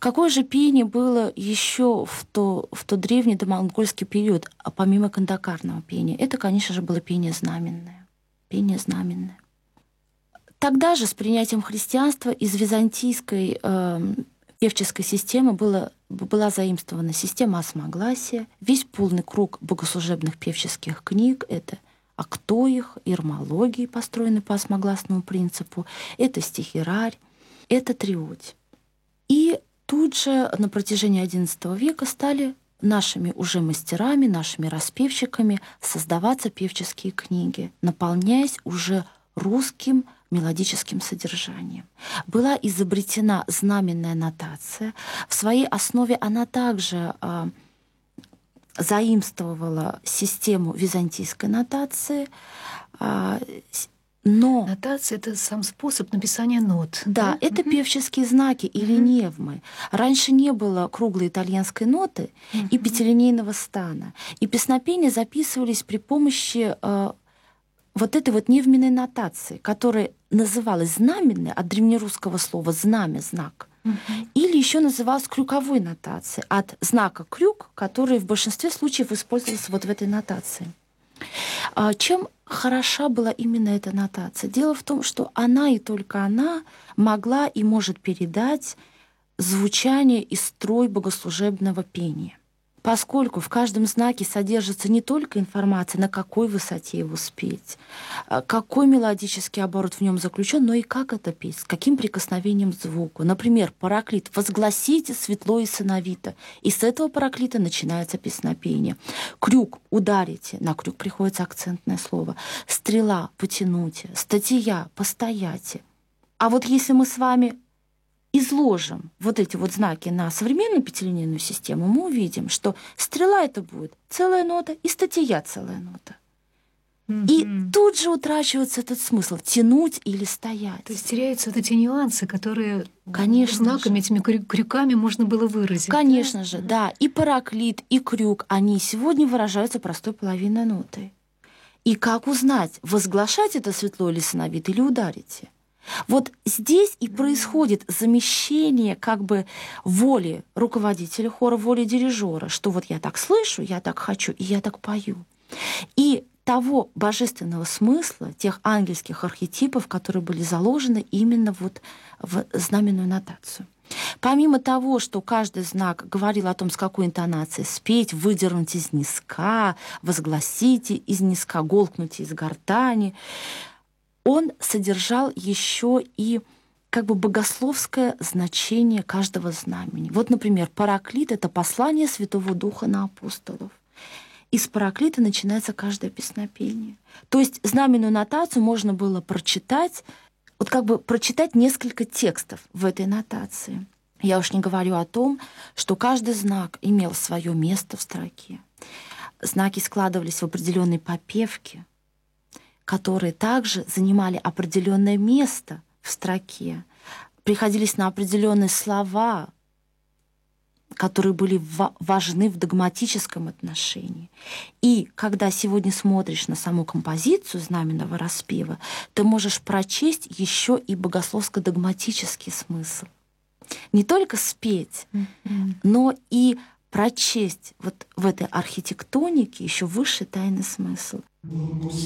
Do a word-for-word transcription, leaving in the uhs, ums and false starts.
Какое же пение было еще в, то, в тот древний домонгольский период, а помимо кандакарного пения? Это, конечно же, было пение знаменное. Пение знаменное. Тогда же с принятием христианства из византийской э, певческой системы было, была заимствована система осмогласия, весь полный круг богослужебных певческих книг — это актоих, ирмологии, построены по осмогласному принципу, это стихирарь, это триодь. И тут же на протяжении одиннадцатого века стали нашими уже мастерами, нашими распевщиками создаваться певческие книги, наполняясь уже русским мелодическим содержанием. Была изобретена знаменная нотация. В своей основе она также э, заимствовала систему византийской нотации, э, но... Нотация — это сам способ написания нот. Да, да? Это mm-hmm. певческие знаки или mm-hmm. невмы. Раньше не было круглой итальянской ноты mm-hmm. и пятилинейного стана. И песнопения записывались при помощи э, вот этой вот невменной нотации, которая называлась знаменной, от древнерусского слова «знамя», «знак». Mm-hmm. Или еще называлась крюковой нотацией, от знака «крюк», который в большинстве случаев использовался вот в этой нотации. Чем хороша была именно эта нотация? Дело в том, что она и только она могла и может передать звучание и строй богослужебного пения. Поскольку в каждом знаке содержится не только информация, на какой высоте его спеть, какой мелодический оборот в нем заключен, но и как это петь, с каким прикосновением к звуку. Например, параклит «возгласите светло и сыновито», и с этого параклита начинается песнопение. Крюк «ударите», на крюк приходится акцентное слово. Стрела «потянуте», статья «постояте». А вот если мы с вами изложим вот эти вот знаки на современную пятилинейную систему, мы увидим, что стрела — это будет целая нота, и статья — целая нота. Mm-hmm. И тут же утрачивается этот смысл — тянуть или стоять. То есть теряются вот эти нюансы, которые Конечно знаками, же. этими крюками можно было выразить. Конечно да? же, да. И параклит, и крюк, они сегодня выражаются простой половинной нотой. И как узнать, возглашать это светло или сыновито, или ударите? Вот здесь и происходит замещение как бы воли руководителя хора, воли дирижера, что вот я так слышу, я так хочу, и я так пою. И того божественного смысла, тех ангельских архетипов, которые были заложены именно вот в знаменную нотацию. Помимо того, что каждый знак говорил о том, с какой интонацией спеть, выдернуть из низка, возгласите из низка, голкнуть из гортани, он содержал еще и как бы богословское значение каждого знамени. Вот, например, параклит — это послание Святого Духа на апостолов. Из параклита начинается каждое песнопение. То есть знаменную нотацию можно было прочитать, вот как бы прочитать несколько текстов в этой нотации. Я уж не говорю о том, что каждый знак имел свое место в строке. Знаки складывались в определенной попевке, которые также занимали определенное место в строке, приходились на определенные слова, которые были важны в догматическом отношении. И когда сегодня смотришь на саму композицию знаменного распева, ты можешь прочесть еще и богословско-догматический смысл. Не только спеть, mm-hmm. но и прочесть вот в этой архитектонике еще высший тайный смысл.